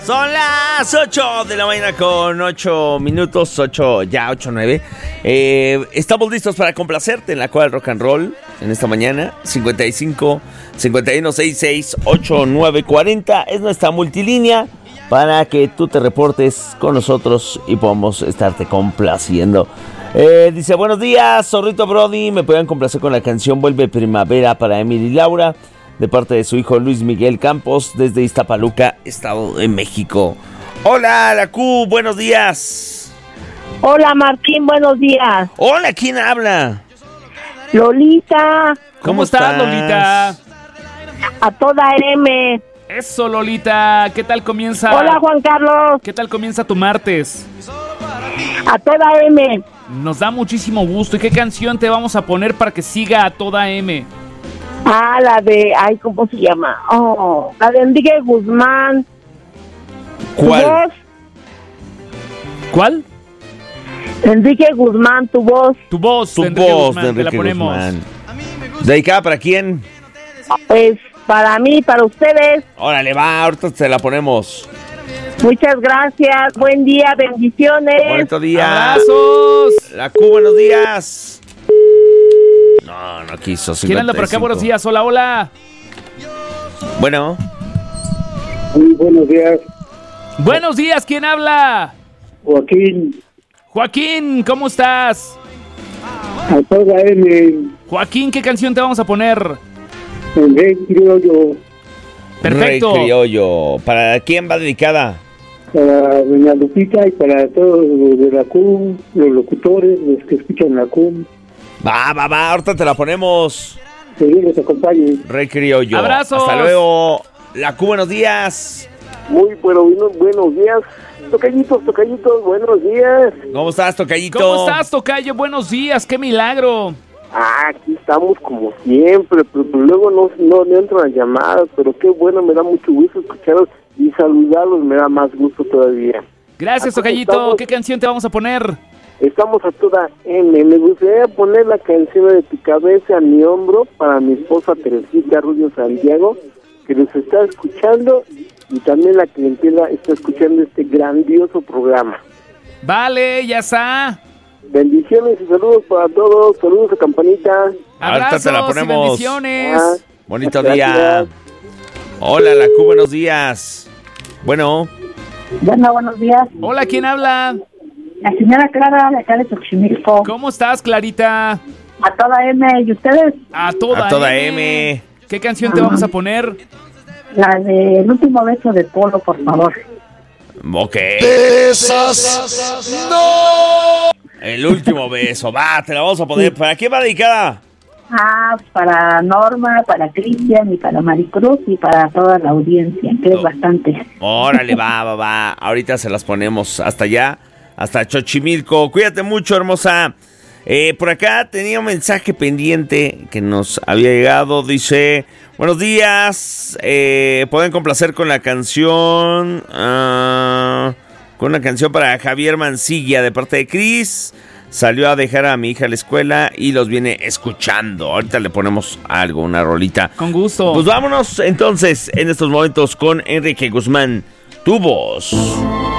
Son las 8 de la mañana con 8 minutos, 8:09. Estamos listos para complacerte en la cual rock and roll en esta mañana. 55 51 66 89 40 es nuestra multilínea para que tú te reportes con nosotros y podamos estarte complaciendo. Dice, buenos días, Zorrito Brody, me pueden complacer con la canción Vuelve Primavera para Emily y Laura, de parte de su hijo Luis Miguel Campos, desde Iztapaluca, Estado de México. Hola, la Q, buenos días. Hola, Martín, buenos días. Hola, ¿quién habla? Lolita. ¿Cómo estás, Lolita? A toda M. Eso, Lolita. ¿Qué tal comienza? Hola, Juan Carlos. ¿Qué tal comienza tu martes? A toda M. Nos da muchísimo gusto. ¿Y qué canción te vamos a poner para que siga a toda M? Ah, la de... Ay, ¿cómo se llama? Oh, la de Enrique Guzmán. ¿Cuál? ¿Tu voz? ¿Cuál? Enrique Guzmán, tu voz. Tu voz, Tu de Enrique voz Guzmán, de te la Enrique ponemos. Guzmán. ¿Dedicada para quién? Pues para mí, para ustedes. Órale, va, ahorita te la ponemos. Muchas gracias. Buen día, bendiciones. Bonito día. ¡Abrazos! La Q, buenos días. No quiso. 55. ¿Quién anda por acá? Buenos días. Hola, hola. Bueno. Muy buenos días, Buenos días. ¿Quién habla? Joaquín, Joaquín, ¿cómo estás? a toda M, Joaquín, ¿qué canción te vamos a poner? el rey criollo, Perfecto. Rey Criollo. ¿Para quién va dedicada? para doña Lupita y para todos los de la CUM, los locutores, los que escuchan la CUM. Va, ahorita te la ponemos. Que Dios les acompañe. Rey Criollo. Abrazos. Hasta luego. La Q, buenos días. Muy buenos días, tocayitos, buenos días. ¿Cómo estás, tocayito? ¿Cómo estás, tocayo? Buenos días. ¡Qué milagro! Aquí estamos como siempre, pero luego no entran las llamadas, pero qué bueno, me da mucho gusto escucharlos y saludarlos, me da más gusto todavía. Gracias, ¿Cómo tocayito. estamos? ¿Qué canción te vamos a poner? Estamos a toda M. Me gustaría poner la canción de Tu cabeza a mi hombro para mi esposa Teresita Rubio Santiago, que nos está escuchando, y también la clientela está escuchando este grandioso programa. Vale, ya está. Bendiciones y saludos para todos. Saludos a Campanita. Ahorita Abrazos te la y ponemos. bendiciones. Ah, Bonito gracias. día. Hola, la Q, buenos días. Bueno, Bueno, buenos días. Hola, ¿quién habla? La señora Clara de acá de Xochimilco. ¿Cómo estás, Clarita? A toda M. ¿Y ustedes? A toda M. ¿Qué canción te vamos a poner? La de El último beso de Polo, por favor. ok. El último beso. Va, te la vamos a poner. ¿Para quién va dedicada? Ah, para Norma, para Cristian y para Maricruz y para toda la audiencia, que es bastante. Órale, va. Ahorita se las ponemos hasta allá, hasta Xochimilco. Cuídate mucho, hermosa. Por acá tenía un mensaje pendiente que nos había llegado. Dice, buenos días. Pueden complacer con la canción... con una canción para Javier Mancilla de parte de Cris. Salió a dejar a mi hija a la escuela y los viene escuchando. Ahorita le ponemos algo, una rolita. Con gusto. Pues vámonos entonces en estos momentos con Enrique Guzmán, Tu voz.